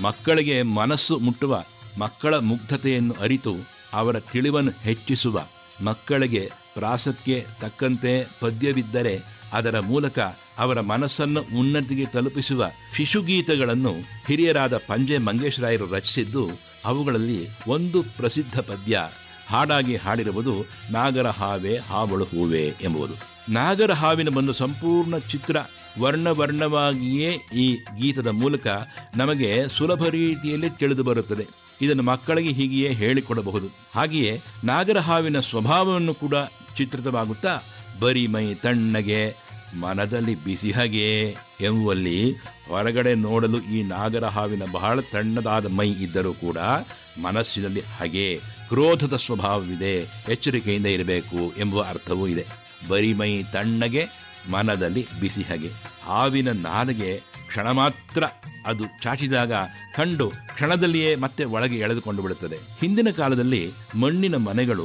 ಮಕ್ಕಳಿಗೆ ಮನಸ್ಸು ಮುಟ್ಟುವ, ಮಕ್ಕಳ ಮುಗ್ಧತೆಯನ್ನು ಅರಿತು ಅವರ ತಿಳಿವನ್ನು ಹೆಚ್ಚಿಸುವ, ಮಕ್ಕಳಿಗೆ ಪ್ರಾಸಕ್ಕೆ ತಕ್ಕಂತೆ ಪದ್ಯವಿದ್ದರೆ ಅದರ ಮೂಲಕ ಅವರ ಮನಸ್ಸನ್ನು ಉನ್ನತಿಗೆ ತಲುಪಿಸುವ ಶಿಶುಗೀತಗಳನ್ನು ಹಿರಿಯರಾದ ಪಂಜೆ ಮಂಗೇಶರಾಯರು ರಚಿಸಿದ್ದು. ಅವುಗಳಲ್ಲಿ ಒಂದು ಪ್ರಸಿದ್ಧ ಪದ್ಯ ಹಾಡಾಗಿ ಹಾಡಿರುವುದು ನಾಗರ ಹಾವೆ ಹಾವಳು ಹೂವೆ ಎಂಬುದು. ನಾಗರ ಹಾವಿನ ಒಂದು ಸಂಪೂರ್ಣ ಚಿತ್ರ ವರ್ಣವರ್ಣವಾಗಿಯೇ ಈ ಗೀತದ ಮೂಲಕ ನಮಗೆ ಸುಲಭ ರೀತಿಯಲ್ಲಿ ತಿಳಿದು ಬರುತ್ತದೆ. ಇದನ್ನು ಮಕ್ಕಳಿಗೆ ಹೀಗೆಯೇ ಹೇಳಿಕೊಡಬಹುದು. ಹಾಗೆಯೇ ನಾಗರ ಹಾವಿನ ಸ್ವಭಾವವನ್ನು ಕೂಡ ಚಿತ್ರಿತವಾಗುತ್ತಾ ಬರಿ ಮೈ ತಣ್ಣಗೆ ಮನದಲ್ಲಿ ಬಿಸಿ ಹಗೆ ಎಂಬುವಲ್ಲಿ ಹೊರಗಡೆ ನೋಡಲು ಈ ನಾಗರ ಹಾವಿನ ಬಹಳ ತಣ್ಣದಾದ ಮೈ ಇದ್ದರೂ ಕೂಡ ಮನಸ್ಸಿನಲ್ಲಿ ಹಗೆ, ಕ್ರೋಧದ ಸ್ವಭಾವವಿದೆ, ಎಚ್ಚರಿಕೆಯಿಂದ ಇರಬೇಕು ಎಂಬುವ ಅರ್ಥವೂ ಇದೆ. ಬರಿ ಮೈ ತಣ್ಣಗೆ ಮನದಲ್ಲಿ ಬಿಸಿ ಹಗೆ. ಹಾವಿನ ನಾಲಿಗೆ ಕ್ಷಣ ಮಾತ್ರ ಅದು ಚಾಚಿದಾಗ ಕಂಡು ಕ್ಷಣದಲ್ಲಿಯೇ ಮತ್ತೆ ಒಳಗೆ ಎಳೆದುಕೊಂಡು ಬಿಡುತ್ತದೆ. ಹಿಂದಿನ ಕಾಲದಲ್ಲಿ ಮಣ್ಣಿನ ಮನೆಗಳು